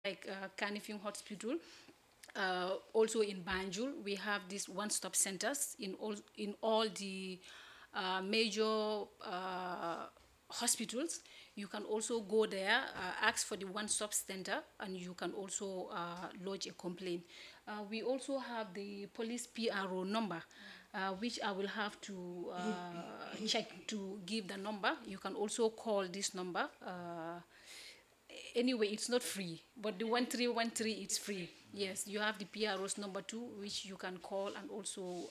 like Kanifing Hospital. Also in Banjul, we have these one-stop centers in all the major hospitals. You can also go there, ask for the one-stop center, and you can also lodge a complaint. We also have the police PRO number, which I will have to check to give the number. You can also call this number. Anyway, it's not free, but the 1313 it's free. Yes, you have the PRO's number too, which you can call and also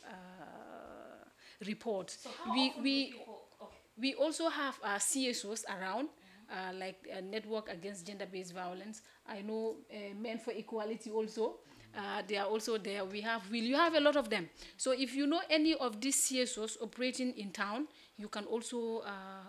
report. So how We often do we people? Okay. we also have CSOs around, like Network Against Gender-Based Violence. I know Men for Equality also. They are also there. You have a lot of them. So if you know any of these CSOs operating in town, you can also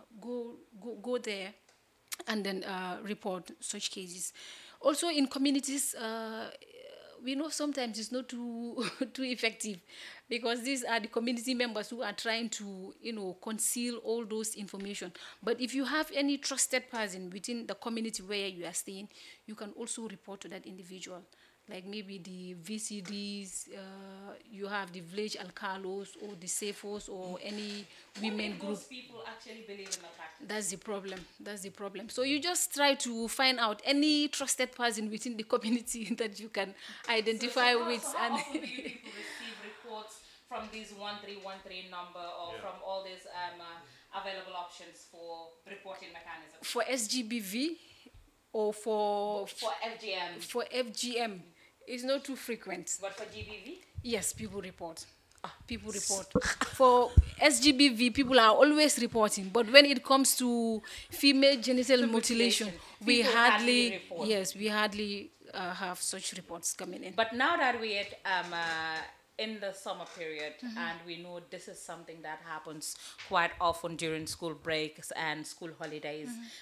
go there and then report such cases. Also in communities, we know sometimes it's not too too effective because these are the community members who are trying to conceal all those information. But if you have any trusted person within the community where you are staying, you can also report to that individual, like maybe the VCDs, you have the village alcalos or the safos or any What women if group. those people actually believe in the practice? That's the problem. That's the problem. So you just try to find out any trusted person within the community that you can identify with. So how And often do you people receive reports from these 1313 number or from all these available options for reporting mechanisms? for SGBV or For FGM, for FGM, it's not too frequent. but for GBV? Yes, people report. People report. For SGBV, people are always reporting, but when it comes to female genital mutilation, we people hardly hardly, report. yes, we hardly have such reports coming in. But now that we're in the summer period, and we know this is something that happens quite often during school breaks and school holidays,